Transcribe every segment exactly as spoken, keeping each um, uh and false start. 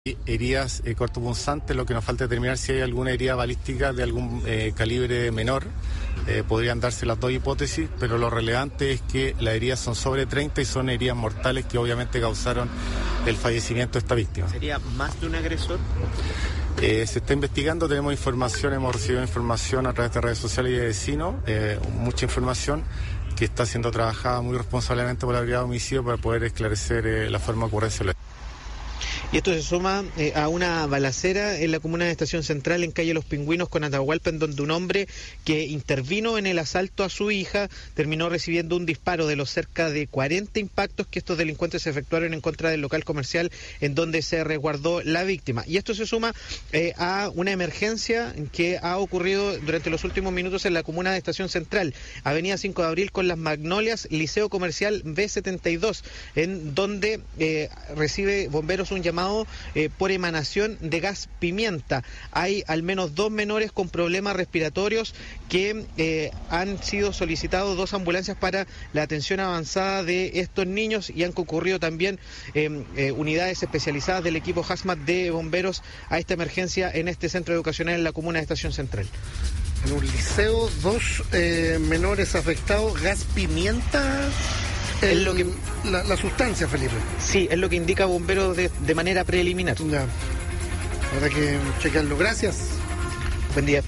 Heridas eh, cortopunzantes, lo que nos falta determinar si hay alguna herida balística de algún eh, calibre menor. Eh, podrían darse las dos hipótesis, pero lo relevante es que las heridas son sobre treinta y son heridas mortales que obviamente causaron el fallecimiento de esta víctima. ¿Sería más de un agresor? Eh, se está investigando, tenemos información, hemos recibido información a través de redes sociales y de vecinos, eh, mucha información que está siendo trabajada muy responsablemente por la Brigada de Homicidio para poder esclarecer eh, la forma de ocurrencia. Y esto se suma eh, a una balacera en la comuna de Estación Central, en calle Los Pingüinos con Atahualpa, en donde un hombre que intervino en el asalto a su hija terminó recibiendo un disparo de los cerca de cuarenta impactos que estos delincuentes efectuaron en contra del local comercial en donde se resguardó la víctima. Y esto se suma eh, a una emergencia que ha ocurrido durante los últimos minutos en la comuna de Estación Central, avenida cinco de abril con Las Magnolias, Liceo Comercial B setenta y dos, en donde eh, recibe bomberos un llamado Eh, por emanación de gas pimienta. Hay al menos dos menores con problemas respiratorios que eh, han sido solicitados dos ambulancias para la atención avanzada de estos niños, y han concurrido también eh, eh, unidades especializadas del equipo Hazmat de bomberos a esta emergencia en este centro educacional en la comuna de Estación Central. En un liceo, dos eh, menores afectados, gas pimienta. El, es lo que, la, la sustancia, Felipe. Sí, es lo que indica bomberos de, de manera preliminar. Ya. Habrá que checarlo. Gracias. Buen día.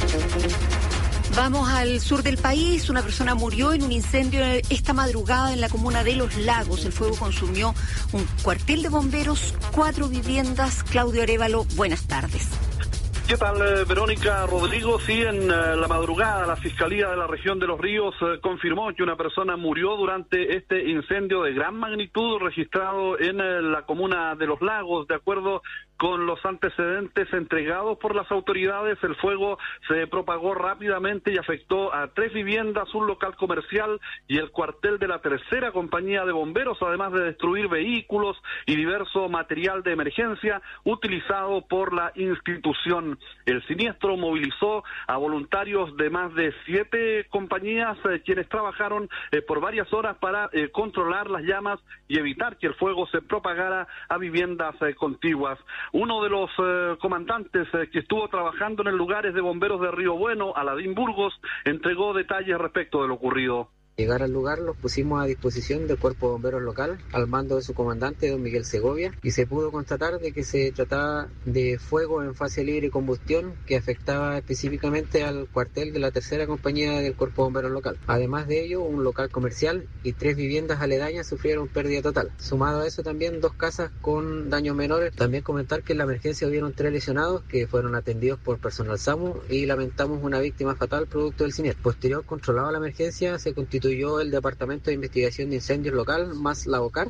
Vamos al sur del país. Una persona murió en un incendio esta madrugada en la comuna de Los Lagos. El fuego consumió un cuartel de bomberos, cuatro viviendas. Claudio Arévalo, buenas tardes. ¿Qué tal, eh, Verónica, Rodrigo? Sí, en eh, la madrugada la Fiscalía de la Región de Los Ríos eh, confirmó que una persona murió durante este incendio de gran magnitud registrado en eh, la comuna de Los Lagos. De acuerdo con los antecedentes entregados por las autoridades, el fuego se propagó rápidamente y afectó a tres viviendas, un local comercial y el cuartel de la tercera compañía de bomberos, además de destruir vehículos y diverso material de emergencia utilizado por la institución. El siniestro movilizó a voluntarios de más de siete compañías, eh, quienes trabajaron eh, por varias horas para eh, controlar las llamas y evitar que el fuego se propagara a viviendas eh, contiguas. Uno de los eh, comandantes eh, que estuvo trabajando en el lugar es de bomberos de Río Bueno, Aladín Burgos, entregó detalles respecto de lo ocurrido. Llegar al lugar los pusimos a disposición del Cuerpo de Bomberos local al mando de su comandante, don Miguel Segovia, y se pudo constatar de que se trataba de fuego en fase libre y combustión que afectaba específicamente al cuartel de la tercera compañía del Cuerpo de Bomberos local. Además de ello, un local comercial y tres viviendas aledañas sufrieron pérdida total. Sumado a eso también dos casas con daños menores. También comentar que en la emergencia hubieron tres lesionados que fueron atendidos por personal SAMU y lamentamos una víctima fatal producto del siniestro. Posterior controlado a la emergencia se constituyó el Departamento de Investigación de Incendios local más la OCAR.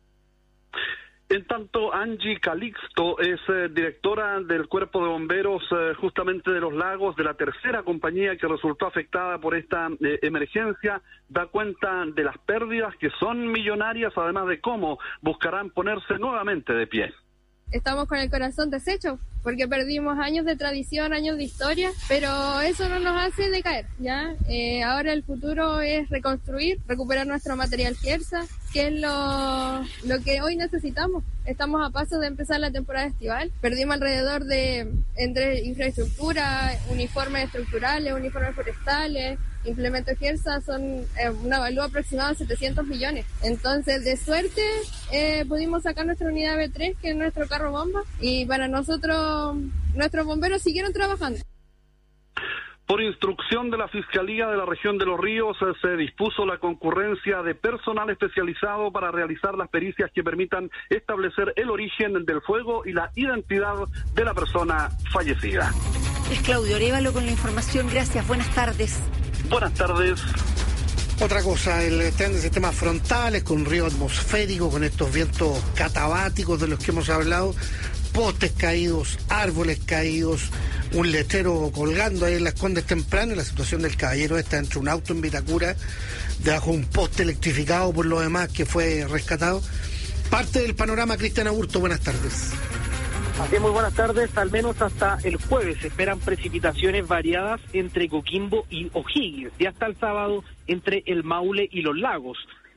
En tanto, Angie Calixto es eh, directora del Cuerpo de Bomberos eh, justamente de Los Lagos, de la tercera compañía que resultó afectada por esta eh, emergencia. Da cuenta de las pérdidas que son millonarias, además de cómo buscarán ponerse nuevamente de pie. Estamos con el corazón deshecho porque perdimos años de tradición, años de historia, pero eso no nos hace decaer, ¿ya? Eh, ahora el futuro es reconstruir, recuperar nuestro material Fierza, que es lo, lo que hoy necesitamos. Estamos a paso de empezar la temporada estival. Perdimos alrededor de, entre infraestructura, uniformes estructurales, uniformes forestales, implementos Fierza, son eh, una valúa aproximada de setecientos millones. Entonces, de suerte, eh, pudimos sacar nuestra unidad B tres, que es nuestro carro bomba, y para nosotros, nuestros bomberos siguieron trabajando. Por instrucción de la Fiscalía de la Región de Los Ríos, eh, se dispuso la concurrencia de personal especializado para realizar las pericias que permitan establecer el origen del fuego y la identidad de la persona fallecida. Es Claudio Arévalo con la información. Gracias, buenas tardes. Buenas tardes. Otra cosa, el tren de sistemas frontales con río atmosférico, con estos vientos catabáticos de los que hemos hablado, postes caídos, árboles caídos, un letrero colgando ahí en Las Condes temprano, y la situación del caballero está entre un auto en Vitacura, debajo de un poste electrificado por lo demás que fue rescatado. Parte del panorama, Cristian Aburto, buenas tardes. Así es, muy buenas tardes. Al menos hasta el jueves se esperan precipitaciones variadas entre Coquimbo y O'Higgins, y hasta el sábado entre el Maule y Los Lagos.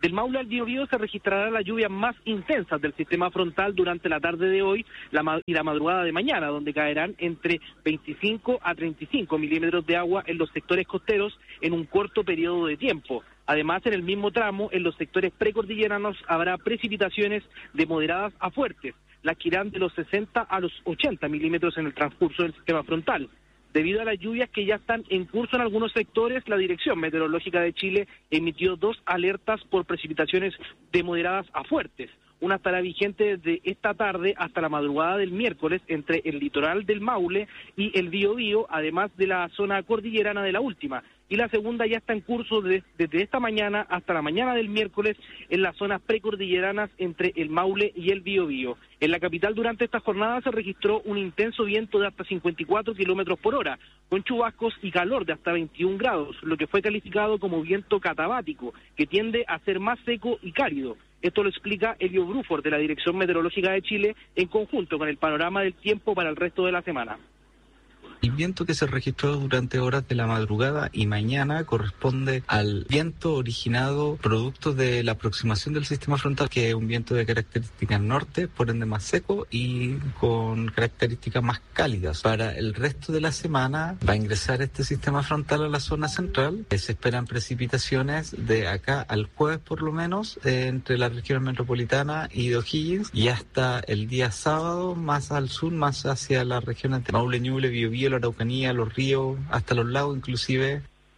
Del Maule al Biobío se registrará las lluvias más intensas del sistema frontal durante la tarde de hoy la y la madrugada de mañana, donde caerán entre veinticinco a treinta y cinco milímetros de agua en los sectores costeros en un corto periodo de tiempo. Además, en el mismo tramo, en los sectores precordilleranos habrá precipitaciones de moderadas a fuertes, las que irán de los sesenta a los ochenta milímetros en el transcurso del sistema frontal. Debido a las lluvias que ya están en curso en algunos sectores, la Dirección Meteorológica de Chile emitió dos alertas por precipitaciones de moderadas a fuertes. Una estará vigente desde esta tarde hasta la madrugada del miércoles entre el litoral del Maule y el Biobío, además de la zona cordillerana de la última. Y la segunda ya está en curso de, desde esta mañana hasta la mañana del miércoles en las zonas precordilleranas entre el Maule y el Biobío. En la capital durante esta jornada se registró un intenso viento de hasta cincuenta y cuatro kilómetros por hora, con chubascos y calor de hasta veintiún grados, lo que fue calificado como viento catabático, que tiende a ser más seco y cálido. Esto lo explica Elio Bruford de la Dirección Meteorológica de Chile en conjunto con el panorama del tiempo para el resto de la semana. El viento que se registró durante horas de la madrugada y mañana corresponde al viento originado producto de la aproximación del sistema frontal, que es un viento de características norte, por ende más seco y con características más cálidas. Para el resto de la semana va a ingresar este sistema frontal a la zona central. Se esperan precipitaciones de acá al jueves por lo menos eh, entre la región metropolitana y de O'Higgins, y hasta el día sábado más al sur, más hacia la región de Maule, Ñuble, Biobío, la Araucanía, los ríos, hasta los lagos inclusive.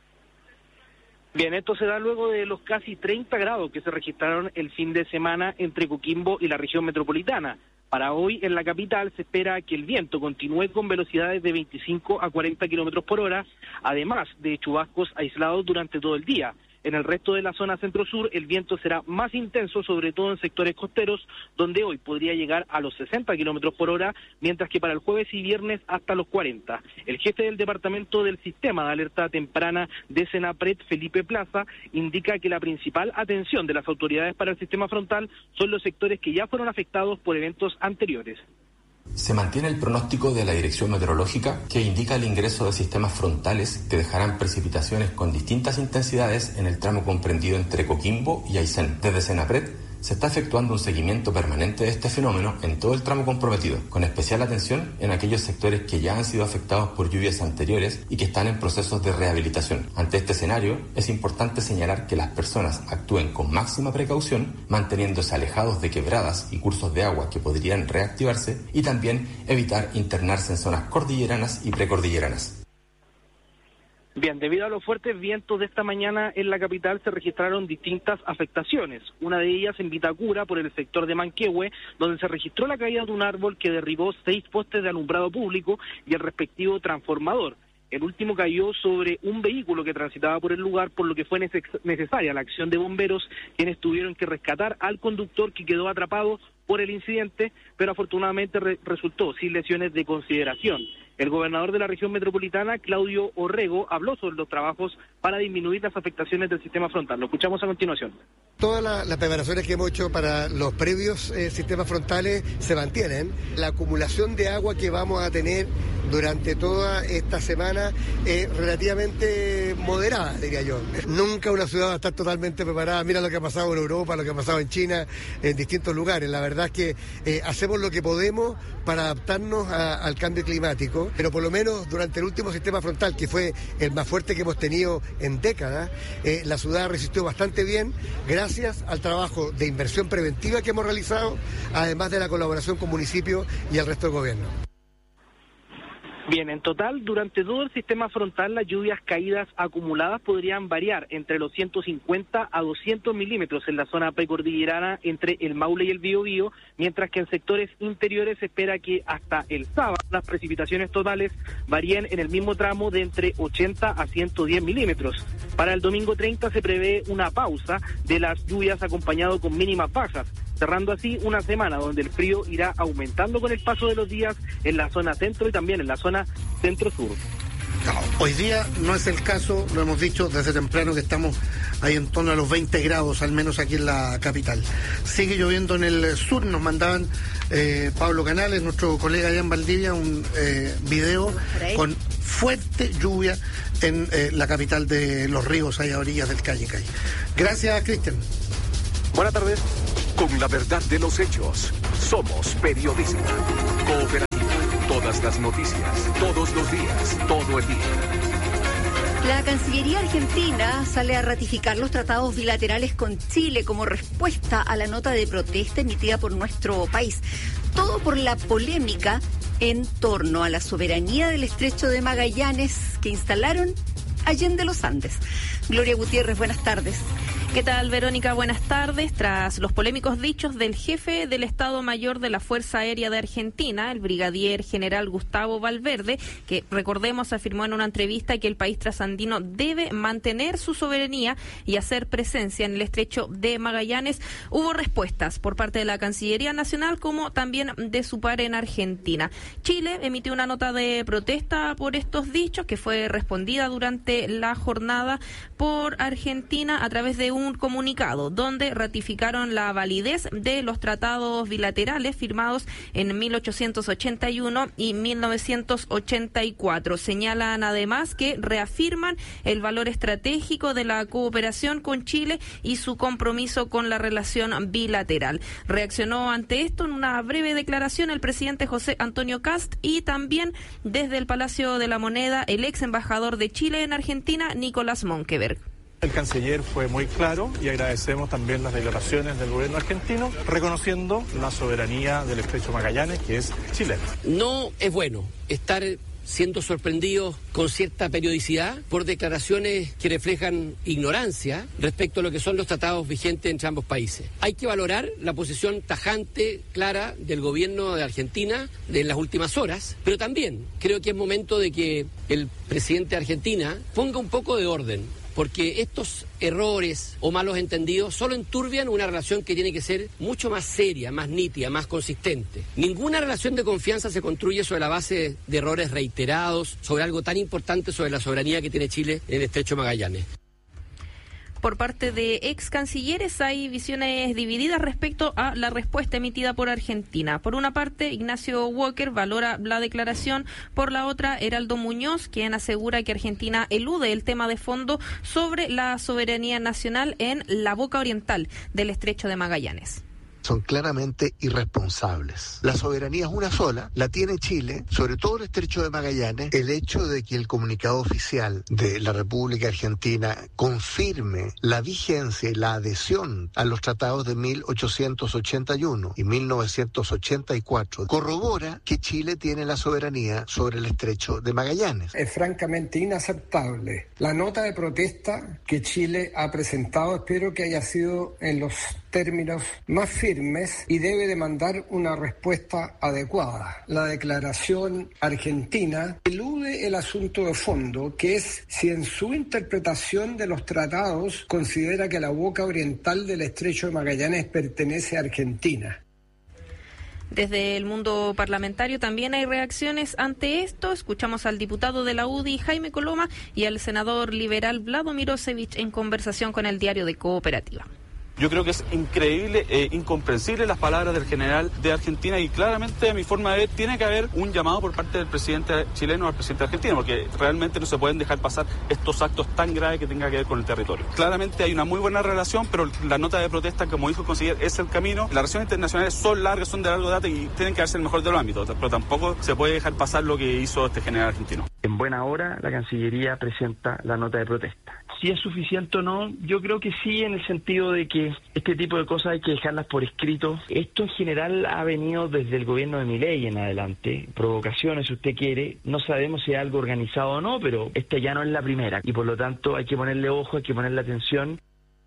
Bien, esto se da luego de los casi treinta grados que se registraron el fin de semana entre Coquimbo y la región metropolitana. Para hoy en la capital se espera que el viento continúe con velocidades de veinticinco a cuarenta kilómetros por hora, además de chubascos aislados durante todo el día. En el resto de la zona centro-sur el viento será más intenso, sobre todo en sectores costeros, donde hoy podría llegar a los sesenta kilómetros por hora, mientras que para el jueves y viernes hasta los cuarenta. El jefe del Departamento del Sistema de Alerta Temprana de Senapred, Felipe Plaza, indica que la principal atención de las autoridades para el sistema frontal son los sectores que ya fueron afectados por eventos anteriores. Se mantiene el pronóstico de la Dirección Meteorológica que indica el ingreso de sistemas frontales que dejarán precipitaciones con distintas intensidades en el tramo comprendido entre Coquimbo y Aysén. Desde Senapred se está efectuando un seguimiento permanente de este fenómeno en todo el tramo comprometido, con especial atención en aquellos sectores que ya han sido afectados por lluvias anteriores y que están en procesos de rehabilitación. Ante este escenario, es importante señalar que las personas actúen con máxima precaución, manteniéndose alejados de quebradas y cursos de agua que podrían reactivarse, y también evitar internarse en zonas cordilleranas y precordilleranas. Bien, debido a los fuertes vientos de esta mañana en la capital se registraron distintas afectaciones. Una de ellas en Vitacura, por el sector de Manquehue, donde se registró la caída de un árbol que derribó seis postes de alumbrado público y el respectivo transformador. El último cayó sobre un vehículo que transitaba por el lugar, por lo que fue neces- necesaria la acción de bomberos, quienes tuvieron que rescatar al conductor que quedó atrapado por el incidente, pero afortunadamente re- resultó sin lesiones de consideración. El gobernador de la región metropolitana, Claudio Orrego, habló sobre los trabajos para disminuir las afectaciones del sistema frontal. Lo escuchamos a continuación. Todas las la preparaciones que hemos hecho para los previos eh, sistemas frontales se mantienen. La acumulación de agua que vamos a tener durante toda esta semana es relativamente moderada, diría yo. Nunca una ciudad va a estar totalmente preparada. Mira lo que ha pasado en Europa, lo que ha pasado en China, en distintos lugares. La verdad es que eh, hacemos lo que podemos para adaptarnos a, al cambio climático, pero por lo menos durante el último sistema frontal, que fue el más fuerte que hemos tenido en décadas, eh, la ciudad resistió bastante bien, gracias al trabajo de inversión preventiva que hemos realizado, además de la colaboración con municipios y el resto del gobierno. Bien, en total, durante todo el sistema frontal, las lluvias caídas acumuladas podrían variar entre los ciento cincuenta a doscientos milímetros en la zona precordillerana entre el Maule y el Biobío, mientras que en sectores interiores se espera que hasta el sábado las precipitaciones totales varíen en el mismo tramo de entre ochenta a ciento diez milímetros. Para el domingo treinta se prevé una pausa de las lluvias acompañado con mínimas bajas, cerrando así una semana donde el frío irá aumentando con el paso de los días en la zona centro y también en la zona centro-sur. No, hoy día no es el caso, lo hemos dicho desde temprano que estamos ahí en torno a los veinte grados, al menos aquí en la capital. Sigue lloviendo en el sur, nos mandaban eh, Pablo Canales, nuestro colega allá en Valdivia, un eh, video con fuerte lluvia en eh, la capital de Los Ríos, ahí a orillas del Calle Calle. Gracias, Cristian. Buenas tardes. Con la verdad de los hechos, somos periodismo. Cooperativa. Todas las noticias, todos los días, todo el día. La Cancillería argentina sale a ratificar los tratados bilaterales con Chile como respuesta a la nota de protesta emitida por nuestro país. Todo por la polémica en torno a la soberanía del Estrecho de Magallanes que instalaron Allende los Andes. Gloria Gutiérrez, buenas tardes. ¿Qué tal, Verónica? Buenas tardes. Tras los polémicos dichos del jefe del Estado Mayor de la Fuerza Aérea de Argentina, el brigadier general Gustavo Valverde, que, recordemos, afirmó en una entrevista que el país trasandino debe mantener su soberanía y hacer presencia en el Estrecho de Magallanes, hubo respuestas por parte de la Cancillería Nacional como también de su par en Argentina. Chile emitió una nota de protesta por estos dichos que fue respondida durante la jornada por Argentina a través de un comunicado donde ratificaron la validez de los tratados bilaterales firmados en mil ochocientos ochenta y uno y mil novecientos ochenta y cuatro. Señalan además que reafirman el valor estratégico de la cooperación con Chile y su compromiso con la relación bilateral. Reaccionó ante esto en una breve declaración el presidente José Antonio Kast y también desde el Palacio de la Moneda el ex embajador de Chile en Argentina, Nicolás Monkeberg. El canciller fue muy claro y agradecemos también las declaraciones del gobierno argentino reconociendo la soberanía del Estrecho Magallanes, que es chilena. No es bueno estar siendo sorprendidos con cierta periodicidad por declaraciones que reflejan ignorancia respecto a lo que son los tratados vigentes entre ambos países. Hay que valorar la posición tajante, clara del gobierno de Argentina de las últimas horas, pero también creo que es momento de que el presidente de Argentina ponga un poco de orden, porque estos errores o malos entendidos solo enturbian una relación que tiene que ser mucho más seria, más nítida, más consistente. Ninguna relación de confianza se construye sobre la base de errores reiterados, sobre algo tan importante sobre la soberanía que tiene Chile en el Estrecho de Magallanes. Por parte de ex cancilleres hay visiones divididas respecto a la respuesta emitida por Argentina. Por una parte, Ignacio Walker valora la declaración, por la otra, Heraldo Muñoz, quien asegura que Argentina elude el tema de fondo sobre la soberanía nacional en la boca oriental del Estrecho de Magallanes. Son claramente irresponsables. La soberanía es una sola, la tiene Chile, sobre todo el Estrecho de Magallanes. El hecho de que el comunicado oficial de la República Argentina confirme la vigencia y la adhesión a los tratados de mil ochocientos ochenta y uno y mil novecientos ochenta y cuatro corrobora que Chile tiene la soberanía sobre el Estrecho de Magallanes. Es francamente inaceptable la nota de protesta que Chile ha presentado. Espero que haya sido en los términos más firmes y debe demandar una respuesta adecuada. La declaración argentina elude el asunto de fondo, que es si en su interpretación de los tratados considera que la boca oriental del Estrecho de Magallanes pertenece a Argentina. Desde el mundo parlamentario también hay reacciones ante esto. Escuchamos al diputado de la U D I, Jaime Coloma, y al senador liberal Vlado Mirosevich en conversación con el diario de Cooperativa. Yo creo que es increíble e incomprensible las palabras del general de Argentina y claramente, a mi forma de ver, tiene que haber un llamado por parte del presidente chileno al presidente argentino, porque realmente no se pueden dejar pasar estos actos tan graves que tengan que ver con el territorio. Claramente hay una muy buena relación, pero la nota de protesta, como dijo el consejero, es el camino. Las relaciones internacionales son largas, son de largo data y tienen que darse el mejor de los ámbitos, pero tampoco se puede dejar pasar lo que hizo este general argentino. En buena hora, la Cancillería presenta la nota de protesta. Si es suficiente o no, yo creo que sí, en el sentido de que este tipo de cosas hay que dejarlas por escrito. Esto en general ha venido desde el gobierno de Milei en adelante. Provocaciones, si usted quiere. No sabemos si es algo organizado o no, pero esta ya no es la primera. Y por lo tanto hay que ponerle ojo, hay que ponerle atención.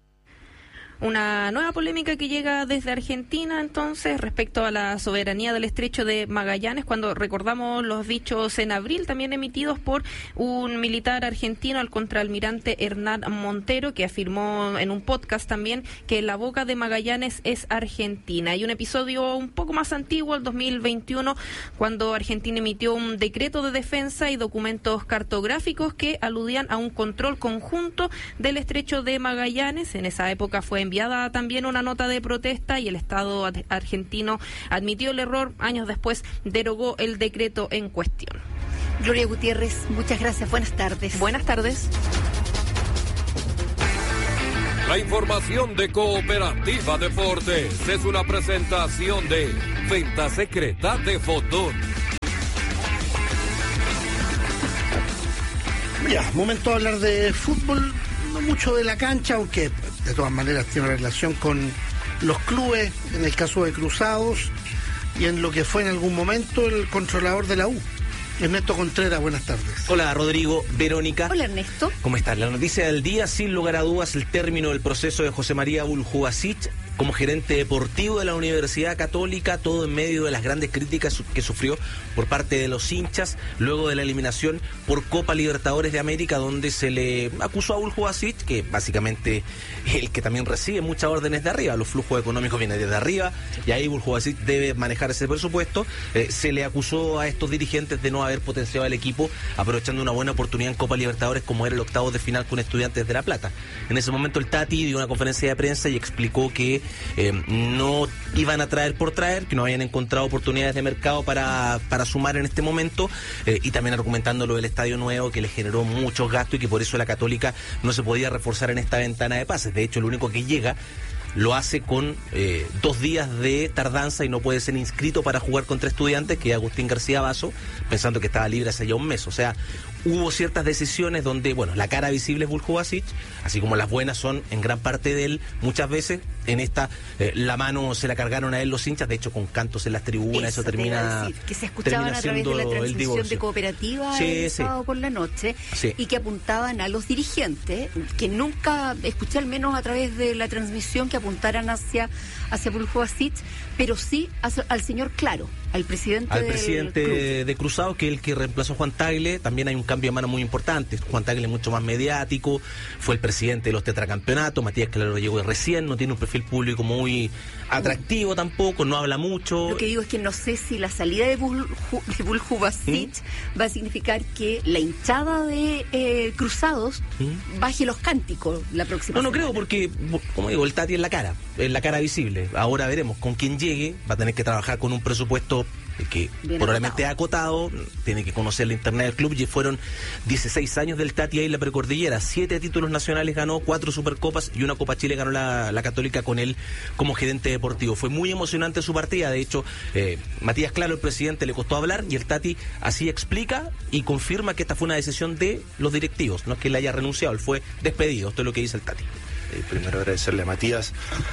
Una nueva polémica que llega desde Argentina, entonces, respecto a la soberanía del Estrecho de Magallanes, cuando recordamos los dichos en abril, también emitidos por un militar argentino, el contraalmirante Hernán Montero, que afirmó en un podcast también que la boca de Magallanes es Argentina. Hay un episodio un poco más antiguo, el dos mil veintiuno, cuando Argentina emitió un decreto de defensa y documentos cartográficos que aludían a un control conjunto del Estrecho de Magallanes. En esa época fue enviada también una nota de protesta y el Estado argentino admitió el error. Años después derogó el decreto en cuestión. Gloria Gutiérrez, muchas gracias. Buenas tardes. Buenas tardes. La información de Cooperativa Deportes es una presentación de Venta Secreta de Fondón. Ya, momento de hablar de fútbol, no mucho de la cancha, aunque de todas maneras tiene relación con los clubes, en el caso de Cruzados y en lo que fue en algún momento el controlador de la U. Ernesto Contreras, buenas tardes. Hola Rodrigo, Verónica. Hola Ernesto. ¿Cómo estás? La noticia del día, sin lugar a dudas, el término del proceso de José María Buljubasic como gerente deportivo de la Universidad Católica, todo en medio de las grandes críticas que sufrió por parte de los hinchas luego de la eliminación por Copa Libertadores de América, donde se le acusó a Buljubasic, que básicamente es el que también recibe muchas órdenes de arriba, los flujos económicos vienen desde arriba y ahí Buljubasic debe manejar ese presupuesto. Eh, se le acusó a estos dirigentes de no haber potenciado al equipo aprovechando una buena oportunidad en Copa Libertadores como era el octavo de final con Estudiantes de La Plata. En ese momento el Tati dio una conferencia de prensa y explicó que Eh, no iban a traer por traer, que no habían encontrado oportunidades de mercado para, para sumar en este momento, eh, y también argumentando lo del estadio nuevo que le generó muchos gastos y que por eso la Católica no se podía reforzar en esta ventana de pases. De hecho, lo único que llega lo hace con eh, dos días de tardanza y no puede ser inscrito para jugar contra Estudiantes, que es Agustín García Basso, pensando que estaba libre hace ya un mes. O sea, hubo ciertas decisiones donde, bueno, la cara visible es Buljubasic, así como las buenas son en gran parte de él. Muchas veces en esta eh, la mano se la cargaron a él los hinchas, de hecho con cantos en las tribunas, eso, eso termina decir, que se escuchaban a través de la transmisión de Cooperativa sí, el sí. sábado por la noche sí. y que apuntaban a los dirigentes, que nunca escuché al menos a través de la transmisión que apuntaran hacia hacia Buljubasic, pero sí hacia, al señor Claro, al presidente al del presidente club. de Cruzado, que es el que reemplazó a Juan Tagle. También hay un cambio de mano muy importante. Juan Tagle es mucho más mediático, fue el presidente de los tetracampeonatos. Matías Claro llegó recién, no tiene un perfil público muy atractivo tampoco, no habla mucho. Lo que digo es que no sé si la salida de, Bul, de Buljubasic ¿Mm? va a significar que la hinchada de eh, Cruzados ¿Mm? baje los cánticos la próxima No, no semana. creo, porque, como digo, el Tati es la cara, es la cara visible. Ahora veremos con quién llegue, va a tener que trabajar con un presupuesto que Bien probablemente ha acotado, tiene que conocer la internet del club. Y fueron dieciséis años del Tati ahí en la precordillera, siete títulos nacionales ganó, cuatro supercopas y una Copa Chile ganó la, la Católica con él como gerente deportivo. Fue muy emocionante su partida, de hecho eh, Matías Claro, el presidente, le costó hablar y el Tati así explica y confirma que esta fue una decisión de los directivos, no es que él haya renunciado, él fue despedido. Esto es lo que dice el Tati. Eh, primero agradecerle a Matías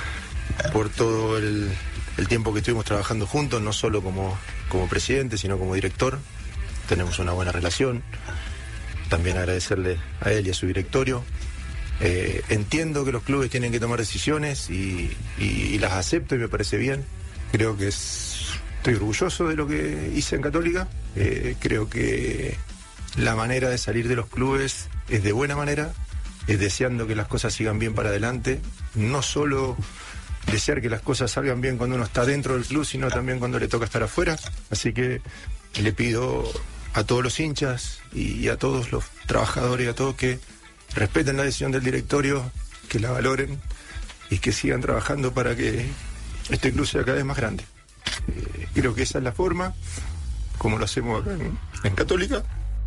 por todo el, el tiempo que estuvimos trabajando juntos, no solo como, como presidente, sino como director. Tenemos una buena relación. También agradecerle a él y a su directorio. Eh, entiendo que los clubes tienen que tomar decisiones y, y, y las acepto y me parece bien. Creo que es, estoy orgulloso de lo que hice en Católica. Eh, creo que la manera de salir de los clubes es de buena manera, es deseando que las cosas sigan bien para adelante, no solo desear que las cosas salgan bien cuando uno está dentro del club, sino también cuando le toca estar afuera. Así que le pido a todos los hinchas y a todos los trabajadores y a todos que respeten la decisión del directorio, que la valoren y que sigan trabajando para que este club sea cada vez más grande. Eh, creo que esa es la forma, como lo hacemos acá en, en Católica.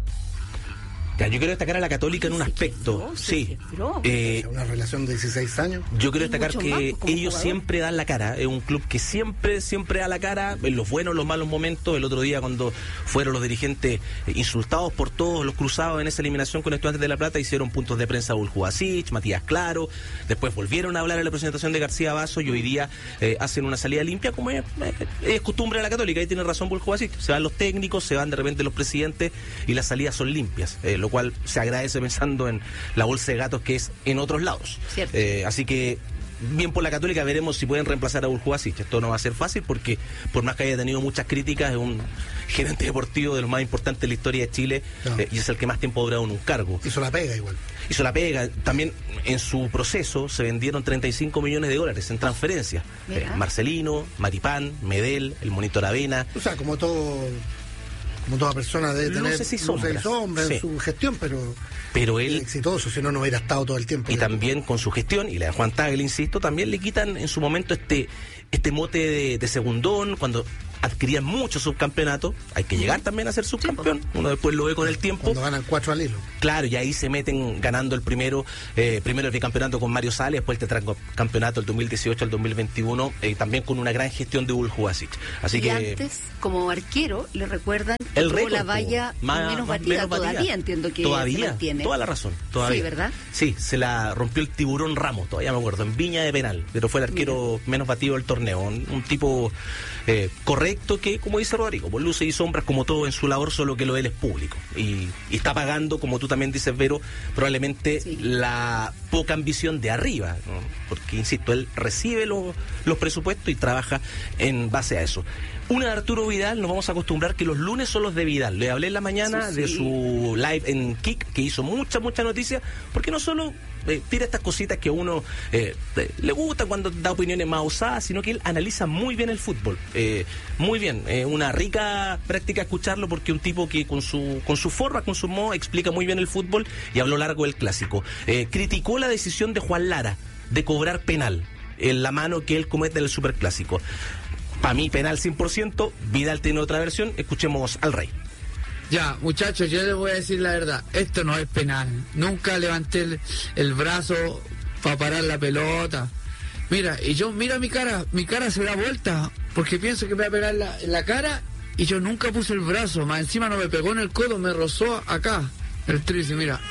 Yo quiero destacar a la Católica en un aspecto, sí. Eh, una relación de dieciséis años. Yo quiero destacar que ellos siempre dan la cara. Es un club que siempre, siempre da la cara en los buenos, los malos momentos. El otro día cuando fueron los dirigentes insultados por todos los Cruzados en esa eliminación con Estudiantes de La Plata, hicieron puntos de prensa a Buljubasic, Matías Claro. Después volvieron a hablar en la presentación de García Basso y hoy día eh, hacen una salida limpia como es, es costumbre de la Católica. Ahí tiene razón Buljubasic. Se van los técnicos, se van de repente los presidentes y las salidas son limpias. Eh, lo cual se agradece pensando en la bolsa de gatos que es en otros lados. Eh, así que bien por la Católica, veremos si pueden reemplazar a Buljubasic. Esto no va a ser fácil porque por más que haya tenido muchas críticas, es un gerente deportivo de los más importantes de la historia de Chile no. eh, y es el que más tiempo ha durado en un cargo. Hizo la pega igual. Hizo la pega. También en su proceso se vendieron treinta y cinco millones de dólares en transferencias. Eh, Marcelino, Maripán, Medel, el Monitor Avena. O sea, como todo... Como toda persona debe tener luces y sombras, luces y sombras sí. en su gestión, pero, pero él exitoso, si no, no hubiera estado todo el tiempo. Y también con su gestión, y la de Juan Tagle, insisto, también le quitan en su momento este este mote de, de segundón, cuando adquirían muchos subcampeonatos, hay que llegar también a ser subcampeón, uno después lo ve con el tiempo. Cuando ganan cuatro al hilo. Claro, y ahí se meten ganando el primero, eh, primero el bicampeonato con Mario Sales, después el tetracampeonato el dos mil dieciocho al dos mil veintiuno, eh, también con una gran gestión de Buljubasic. Así y que antes, como arquero, le recuerdan el récord, la po, valla más, menos, más batida. menos batida. Todavía entiendo que todavía, se mantiene. Toda la razón, todavía. Sí, ¿verdad? Sí, se la rompió el Tiburón Ramos, todavía me acuerdo, en Viña de Penal, pero fue el arquero Mira. menos batido del torneo, un, un tipo eh, correcto que, como dice Rodrigo, por luces y sombras como todo en su labor, solo que lo de él es público y, y está pagando, como tú también dices, Vero, probablemente sí. la poca ambición de arriba, ¿no? Porque, insisto, él recibe los, los presupuestos y trabaja en base a eso. Una de Arturo Vidal, nos vamos a acostumbrar que los lunes son los de Vidal. Le hablé en la mañana sí, sí. de su live en Kik, que hizo mucha, mucha noticia, porque no solo eh, tira estas cositas que a uno eh, eh, le gusta cuando da opiniones más osadas, sino que él analiza muy bien el fútbol. Eh, muy bien, eh, una rica práctica escucharlo, porque un tipo que con su con su forma, con su modo, explica muy bien el fútbol y habló largo del clásico. Eh, criticó la decisión de Juan Lara de cobrar penal en la mano que él comete en el Superclásico. Para mí, penal cien por ciento, Vidal tiene otra versión, escuchemos al Rey. Ya, muchachos, yo les voy a decir la verdad, esto no es penal. Nunca levanté el, el brazo para parar la pelota. Mira, y yo, mira mi cara, mi cara se da vuelta, porque pienso que me va a pegar la, en la cara, y yo nunca puse el brazo, más encima no me pegó en el codo, me rozó acá, el tríceps, mira.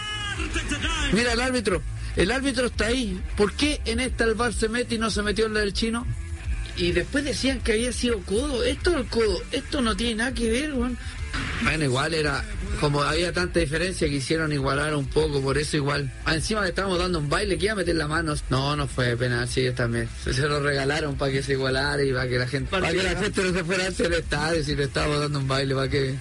Mira el árbitro, el árbitro está ahí. ¿Por qué en esta el V A R se mete y no se metió en la del chino? Y después decían que había sido codo. Esto es el codo. Esto no tiene nada que ver, weón. Bueno, igual era... Como había tanta diferencia, quisieron igualar un poco. Por eso igual... Ah, encima le estábamos dando un baile. Que iba a meter la mano. No, no fue penal. Sí, también. Se, se lo regalaron para que se igualara y para que la gente... Para que la gente no se fuera antes del estadio. Si le estábamos dando un baile, para que...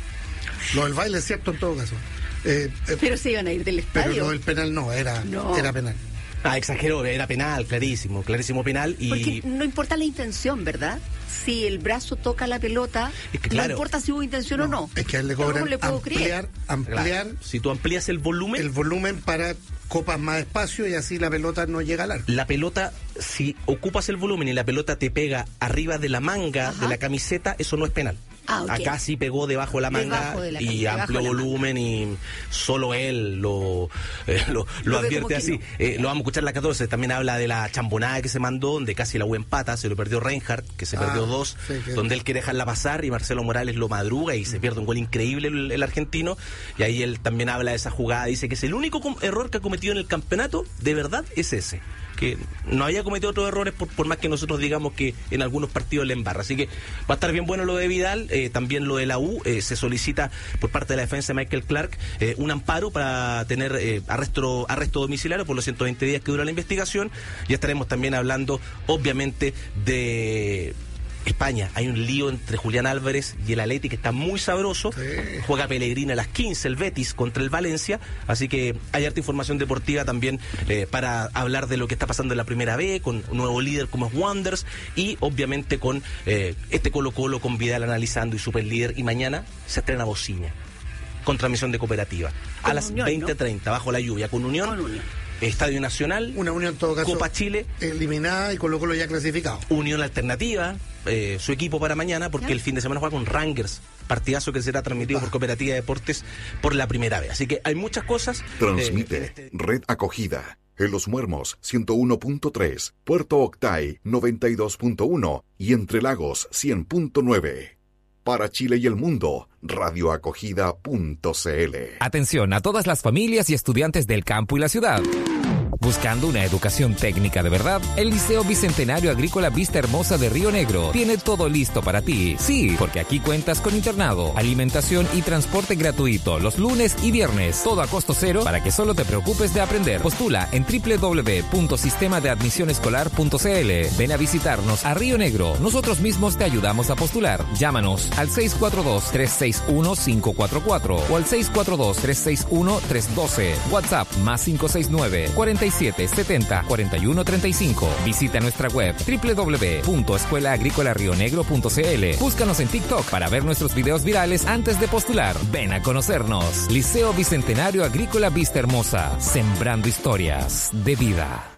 Lo del baile es cierto en todo caso. Eh, eh, pero se iban a ir del estadio. Pero lo del penal no. Era, no. era penal. Ah, exageró, era penal, clarísimo, clarísimo penal. Y... Porque no importa la intención, ¿verdad? Si el brazo toca la pelota, es que, claro, no importa si hubo intención no, o no. Es que a él le cobran le puedo ampliar, ampliar claro. Si tú amplías el volumen... El volumen para copas más espacio y así la pelota no llega al arco. La pelota, si ocupas el volumen y la pelota te pega arriba de la manga Ajá. de la camiseta, eso no es penal. Ah, okay. Acá sí pegó debajo de la manga de la y amplió volumen y solo él lo, eh, lo, lo, lo advierte así. No. Eh, lo vamos a escuchar en la catorce, también habla de la chambonada que se mandó, donde casi la U empata, se lo perdió Reinhardt, que se ah, perdió dos, sí, que... donde él quiere dejarla pasar y Marcelo Morales lo madruga y se pierde un gol increíble el, el argentino, y ahí él también habla de esa jugada, dice que es el único error que ha cometido en el campeonato, de verdad es ese. Que no había cometido otros errores por, por más que nosotros digamos que en algunos partidos le embarra. Así que va a estar bien bueno lo de Vidal, eh, también lo de la U, eh, se solicita por parte de la defensa de Michael Clark eh, un amparo para tener eh, arresto, arresto domiciliario por los ciento veinte días que dura la investigación. Ya estaremos también hablando obviamente de... España, hay un lío entre Julián Álvarez y el Atleti que está muy sabroso. Sí. Juega Pellegrini a las quince, el Betis contra el Valencia, así que hay harta información deportiva también eh, para hablar de lo que está pasando en la Primera B, con un nuevo líder como es Wanderers y obviamente con eh, este Colo Colo con Vidal analizando y super líder, y mañana se estrena Bociña con transmisión de Cooperativa con a las Unión, veinte treinta, ¿no? Bajo la lluvia, con Unión. Con Unión. Estadio Nacional, una Unión en todo caso, Copa Chile eliminada y Colo Colo ya clasificado. Unión Alternativa, eh, su equipo para mañana, porque ¿Ya? el fin de semana juega con Rangers, partidazo que será transmitido ah. por Cooperativa de Deportes por la primera vez. Así que hay muchas cosas. Transmite eh, este... Red Acogida en Los Muermos ciento uno punto tres, Puerto Octay noventa y dos punto uno y Entre Lagos cien punto nueve. Para Chile y el mundo, radioacogida punto cl. Atención a todas las familias y estudiantes del campo y la ciudad. Buscando una educación técnica de verdad, el Liceo Bicentenario Agrícola Vista Hermosa de Río Negro tiene todo listo para ti. Sí, porque aquí cuentas con internado, alimentación y transporte gratuito los lunes y viernes. Todo a costo cero para que solo te preocupes de aprender. Postula en doble u doble u doble u punto sistema de admisión escolar punto cl. Ven a visitarnos a Río Negro. Nosotros mismos te ayudamos a postular. Llámanos al seis cuatro dos, tres seis uno, cinco cuatro cuatro o al seis cuatro dos, tres seis uno, tres uno dos. WhatsApp más cinco seis nueve, cuarenta y siete, setenta, cuarenta y uno, treinta y cinco. Visita nuestra web doble u doble u doble u punto escuela agrícola río negro punto cl. Búscanos en TikTok para ver nuestros videos virales antes de postular. Ven a conocernos. Liceo Bicentenario Agrícola Vista Hermosa. Sembrando historias de vida.